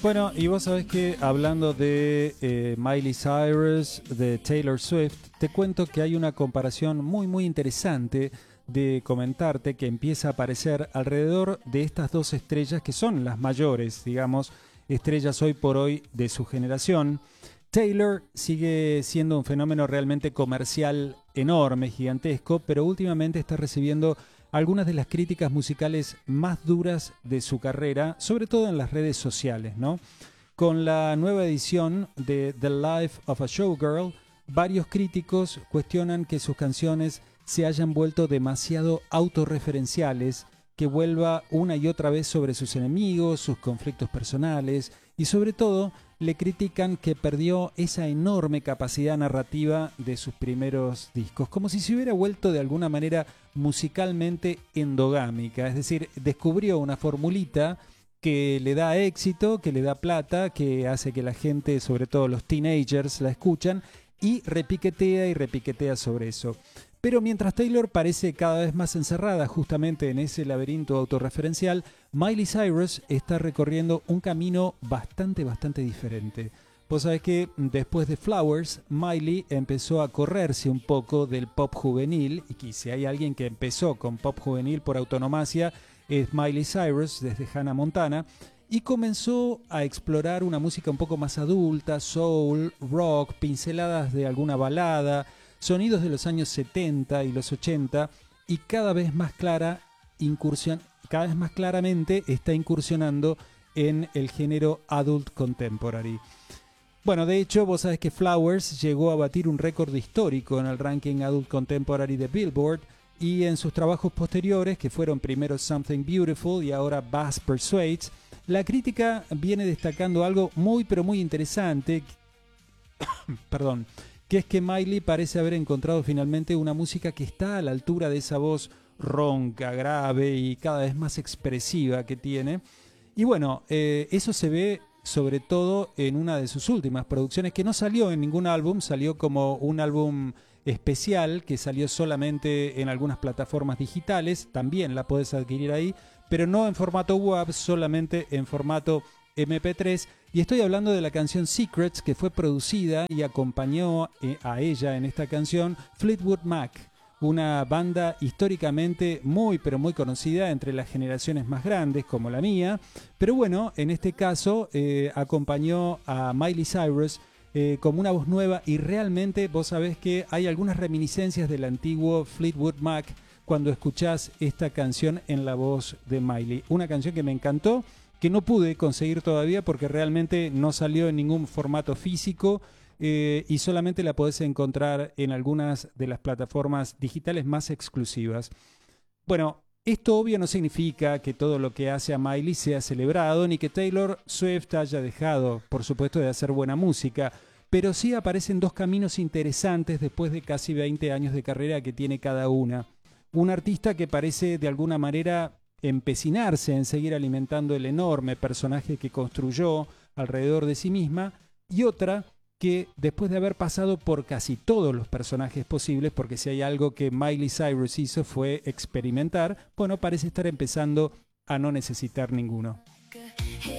Bueno, y vos sabés que hablando de Miley Cyrus, de Taylor Swift, te cuento que hay una comparación muy interesante de comentarte que empieza a aparecer alrededor de estas dos estrellas que son las mayores, digamos, estrellas hoy por hoy de su generación. Taylor sigue siendo un fenómeno realmente comercial enorme, gigantesco, pero últimamente está recibiendo algunas de las críticas musicales más duras de su carrera, sobre todo en las redes sociales, ¿no? Con la nueva edición de The Life of a Showgirl, varios críticos cuestionan que sus canciones se hayan vuelto demasiado autorreferenciales, que vuelva una y otra vez sobre sus enemigos, sus conflictos personales y sobre todo le critican que perdió esa enorme capacidad narrativa de sus primeros discos, como si se hubiera vuelto de alguna manera musicalmente endogámica, es decir, descubrió una formulita que le da éxito, que le da plata, que hace que la gente, sobre todo los teenagers, la escuchan y repiquetea sobre eso. Pero mientras Taylor parece cada vez más encerrada justamente en ese laberinto autorreferencial, Miley Cyrus está recorriendo un camino bastante diferente. Vos sabés que después de Flowers, Miley empezó a correrse un poco del pop juvenil, y que si hay alguien que empezó con pop juvenil por autonomacia, es Miley Cyrus desde Hannah Montana, y comenzó a explorar una música un poco más adulta, soul, rock, pinceladas de alguna balada, sonidos de los años 70 y los 80 y cada vez más claramente está incursionando en el género adult contemporary. Bueno, de hecho, vos sabés que Flowers llegó a batir un récord histórico en el ranking adult contemporary de Billboard y en sus trabajos posteriores, que fueron primero Something Beautiful y ahora Bass Persuades, la crítica viene destacando algo muy interesante, perdón, que es que Miley parece haber encontrado finalmente una música que está a la altura de esa voz ronca, grave y cada vez más expresiva que tiene. Y bueno, eso se ve sobre todo en una de sus últimas producciones, que no salió en ningún álbum, salió como un álbum especial que salió solamente en algunas plataformas digitales, también la podés adquirir ahí, pero no en formato WAV, solamente en formato MP3, y estoy hablando de la canción Secrets, que fue producida y acompañó a ella en esta canción Fleetwood Mac, una banda históricamente muy conocida entre las generaciones más grandes como la mía, pero bueno, en este caso acompañó a Miley Cyrus como una voz nueva, y realmente vos sabés que hay algunas reminiscencias del antiguo Fleetwood Mac cuando escuchás esta canción en la voz de Miley, una canción que me encantó, que no pude conseguir todavía porque realmente no salió en ningún formato físico y solamente la podés encontrar en algunas de las plataformas digitales más exclusivas. Bueno, esto obvio no significa que todo lo que hace a Miley sea celebrado, ni que Taylor Swift haya dejado, por supuesto, de hacer buena música, pero sí aparecen dos caminos interesantes después de casi 20 años de carrera que tiene cada una. Un artista que parece de alguna manera empecinarse en seguir alimentando el enorme personaje que construyó alrededor de sí misma, y otra que después de haber pasado por casi todos los personajes posibles, porque si hay algo que Miley Cyrus hizo fue experimentar, bueno, parece estar empezando a no necesitar ninguno.